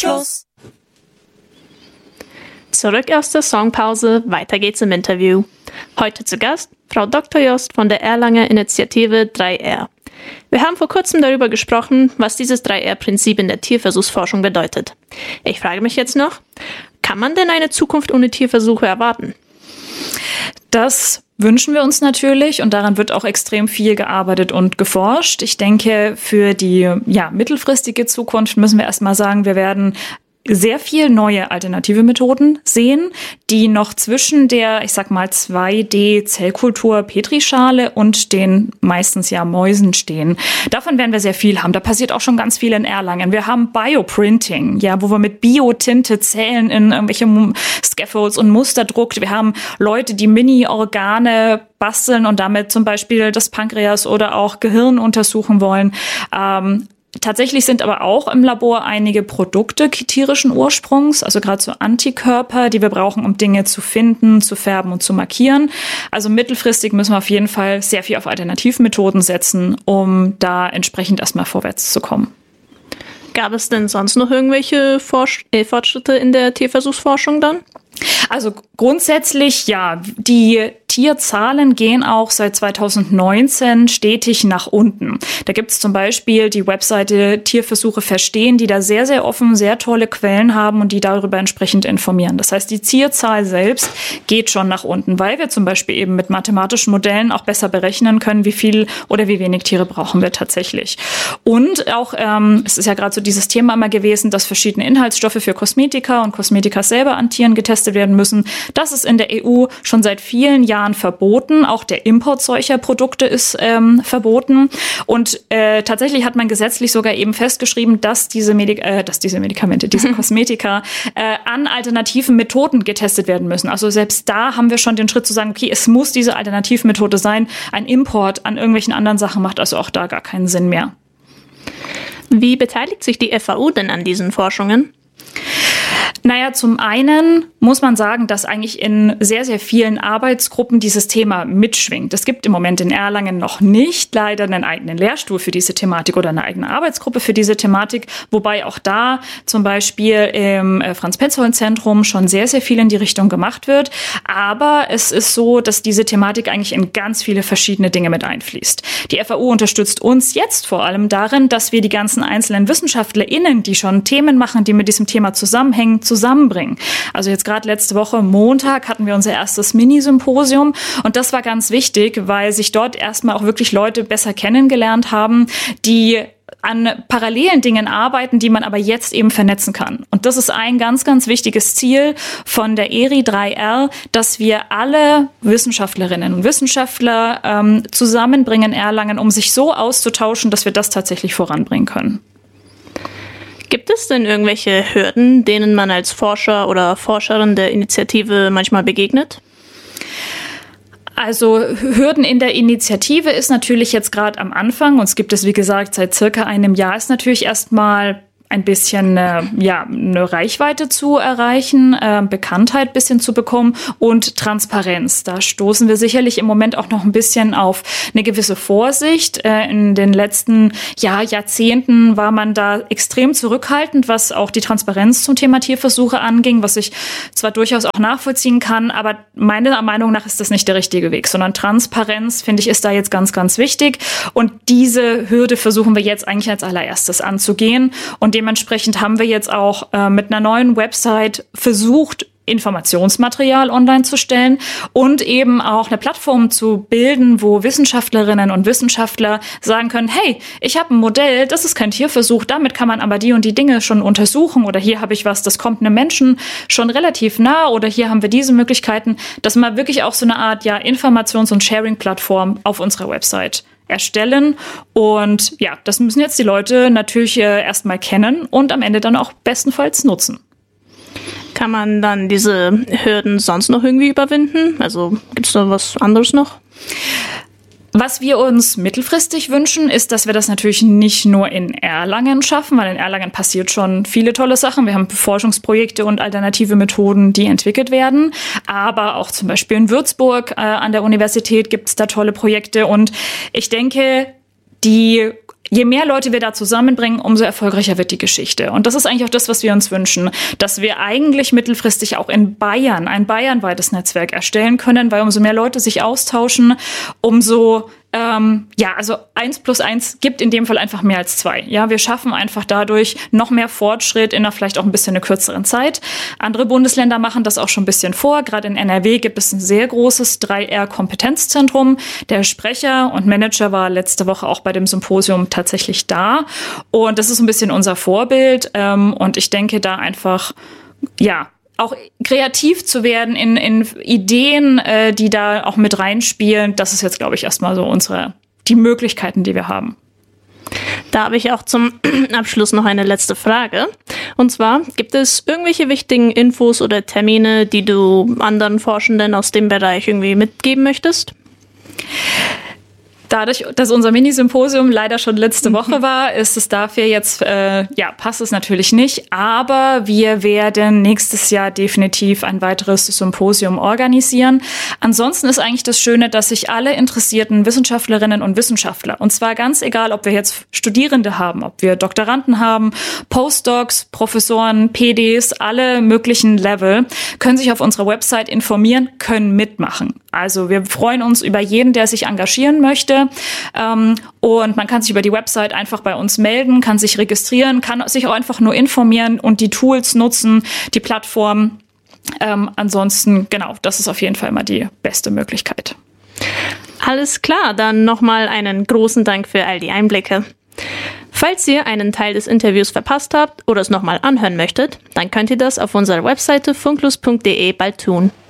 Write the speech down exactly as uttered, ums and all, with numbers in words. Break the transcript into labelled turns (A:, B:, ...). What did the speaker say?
A: Tschüss.
B: Zurück aus der Songpause, weiter geht's im Interview. Heute zu Gast Frau Doktor Jost von der Erlanger Initiative drei R. Wir haben vor kurzem darüber gesprochen, was dieses drei R-Prinzip in der Tierversuchsforschung bedeutet. Ich frage mich jetzt noch, kann man denn eine Zukunft ohne Tierversuche erwarten?
C: Das wünschen wir uns natürlich und daran wird auch extrem viel gearbeitet und geforscht. Ich denke, für die ja, mittelfristige Zukunft müssen wir erstmal sagen, wir werden sehr viel neue alternative Methoden sehen, die noch zwischen der, ich sag mal, zwei D-Zellkultur Petrischale und den meistens ja Mäusen stehen. Davon werden wir sehr viel haben. Da passiert auch schon ganz viel in Erlangen. Wir haben Bioprinting, ja, wo wir mit Biotinte Zellen in irgendwelche Scaffolds und Muster druckt. Wir haben Leute, die Mini-Organe basteln und damit zum Beispiel das Pankreas oder auch Gehirn untersuchen wollen. Ähm, Tatsächlich sind aber auch im Labor einige Produkte tierischen Ursprungs, also gerade so Antikörper, die wir brauchen, um Dinge zu finden, zu färben und zu markieren. Also mittelfristig müssen wir auf jeden Fall sehr viel auf Alternativmethoden setzen, um da entsprechend erstmal vorwärts zu kommen.
B: Gab es denn sonst noch irgendwelche Forsch- äh, Fortschritte in der Tierversuchsforschung dann?
C: Also grundsätzlich ja, die Tierzahlen gehen auch seit zweitausendneunzehn stetig nach unten. Da gibt es zum Beispiel die Webseite Tierversuche verstehen, die da sehr, sehr offen, sehr tolle Quellen haben und die darüber entsprechend informieren. Das heißt, die Tierzahl selbst geht schon nach unten, weil wir zum Beispiel eben mit mathematischen Modellen auch besser berechnen können, wie viel oder wie wenig Tiere brauchen wir tatsächlich. Und auch, ähm, es ist ja gerade so dieses Thema immer gewesen, dass verschiedene Inhaltsstoffe für Kosmetika und Kosmetika selber an Tieren getestet werden müssen. Das ist in der E U schon seit vielen Jahren verboten. Auch der Import solcher Produkte ist ähm, verboten. Und äh, tatsächlich hat man gesetzlich sogar eben festgeschrieben, dass diese, Medik- äh, dass diese Medikamente, diese Kosmetika äh, an alternativen Methoden getestet werden müssen. Also selbst da haben wir schon den Schritt zu sagen, okay, es muss diese Alternativmethode sein. Ein Import an irgendwelchen anderen Sachen macht also auch da gar keinen Sinn mehr.
B: Wie beteiligt sich die F A U denn an diesen Forschungen?
C: Naja, zum einen muss man sagen, dass eigentlich in sehr, sehr vielen Arbeitsgruppen dieses Thema mitschwingt. Es gibt im Moment in Erlangen noch nicht leider einen eigenen Lehrstuhl für diese Thematik oder eine eigene Arbeitsgruppe für diese Thematik, wobei auch da zum Beispiel im Franz-Petzold-Zentrum schon sehr, sehr viel in die Richtung gemacht wird. Aber es ist so, dass diese Thematik eigentlich in ganz viele verschiedene Dinge mit einfließt. Die F A U unterstützt uns jetzt vor allem darin, dass wir die ganzen einzelnen WissenschaftlerInnen, die schon Themen machen, die mit diesem Thema zusammenhängen, zusammenbringen. Also jetzt gerade letzte Woche Montag hatten wir unser erstes Mini-Symposium und das war ganz wichtig, weil sich dort erstmal auch wirklich Leute besser kennengelernt haben, die an parallelen Dingen arbeiten, die man aber jetzt eben vernetzen kann. Und das ist ein ganz, ganz wichtiges Ziel von der E R I drei R, dass wir alle Wissenschaftlerinnen und Wissenschaftler ähm, zusammenbringen in Erlangen, um sich so auszutauschen, dass wir das tatsächlich voranbringen können.
B: Gibt es denn irgendwelche Hürden, denen man als Forscher oder Forscherin der Initiative manchmal begegnet?
C: Also Hürden in der Initiative ist natürlich jetzt gerade am Anfang, uns gibt es wie gesagt seit circa einem Jahr, ist natürlich erstmal ein bisschen äh, ja eine Reichweite zu erreichen, äh, Bekanntheit ein bisschen zu bekommen und Transparenz. Da stoßen wir sicherlich im Moment auch noch ein bisschen auf eine gewisse Vorsicht. Äh, in den letzten ja, Jahrzehnten war man da extrem zurückhaltend, was auch die Transparenz zum Thema Tierversuche anging, was ich zwar durchaus auch nachvollziehen kann, aber meiner Meinung nach ist das nicht der richtige Weg, sondern Transparenz, finde ich, ist da jetzt ganz, ganz wichtig. Und diese Hürde versuchen wir jetzt eigentlich als allererstes anzugehen. Und dementsprechend haben wir jetzt auch äh, mit einer neuen Website versucht, Informationsmaterial online zu stellen und eben auch eine Plattform zu bilden, wo Wissenschaftlerinnen und Wissenschaftler sagen können, hey, ich habe ein Modell, das ist kein Tierversuch, damit kann man aber die und die Dinge schon untersuchen oder hier habe ich was, das kommt einem Menschen schon relativ nah oder hier haben wir diese Möglichkeiten, dass man wirklich auch so eine Art ja Informations- und Sharing-Plattform auf unserer Website erstellen. Und ja, das müssen jetzt die Leute natürlich äh, erstmal kennen und am Ende dann auch bestenfalls nutzen.
B: Kann man dann diese Hürden sonst noch irgendwie überwinden? Also gibt es da was anderes noch?
C: Was wir uns mittelfristig wünschen, ist, dass wir das natürlich nicht nur in Erlangen schaffen, weil in Erlangen passiert schon viele tolle Sachen. Wir haben Forschungsprojekte und alternative Methoden, die entwickelt werden. Aber auch zum Beispiel in Würzburg äh, an der Universität gibt es da tolle Projekte. Und ich denke, die je mehr Leute wir da zusammenbringen, umso erfolgreicher wird die Geschichte. Und das ist eigentlich auch das, was wir uns wünschen, dass wir eigentlich mittelfristig auch in Bayern ein bayernweites Netzwerk erstellen können, weil umso mehr Leute sich austauschen, umso Ähm, ja, also eins plus eins gibt in dem Fall einfach mehr als zwei. Ja, wir schaffen einfach dadurch noch mehr Fortschritt in einer vielleicht auch ein bisschen einer kürzeren Zeit. Andere Bundesländer machen das auch schon ein bisschen vor. Gerade in N R W gibt es ein sehr großes drei R Kompetenzzentrum. Der Sprecher und Manager war letzte Woche auch bei dem Symposium tatsächlich da. Und das ist ein bisschen unser Vorbild. Ähm, und ich denke da einfach, ja, auch kreativ zu werden in, in Ideen, äh, die da auch mit reinspielen. Das ist jetzt, glaube ich, erstmal so unsere, die Möglichkeiten, die wir haben.
B: Da habe ich auch zum Abschluss noch eine letzte Frage. Und zwar, gibt es irgendwelche wichtigen Infos oder Termine, die du anderen Forschenden aus dem Bereich irgendwie mitgeben möchtest?
C: Dadurch, dass unser Mini-Symposium leider schon letzte Woche war, ist es dafür jetzt, äh, ja, passt es natürlich nicht. Aber wir werden nächstes Jahr definitiv ein weiteres Symposium organisieren. Ansonsten ist eigentlich das Schöne, dass sich alle interessierten Wissenschaftlerinnen und Wissenschaftler, und zwar ganz egal, ob wir jetzt Studierende haben, ob wir Doktoranden haben, Postdocs, Professoren, P Ds, alle möglichen Level, können sich auf unserer Website informieren, können mitmachen. Also wir freuen uns über jeden, der sich engagieren möchte. Ähm, und man kann sich über die Website einfach bei uns melden, kann sich registrieren, kann sich auch einfach nur informieren und die Tools nutzen, die Plattform. Ähm, ansonsten, genau, das ist auf jeden Fall immer die beste Möglichkeit.
B: Alles klar, dann nochmal einen großen Dank für all die Einblicke. Falls ihr einen Teil des Interviews verpasst habt oder es nochmal anhören möchtet, dann könnt ihr das auf unserer Webseite funklus punkt de bald tun.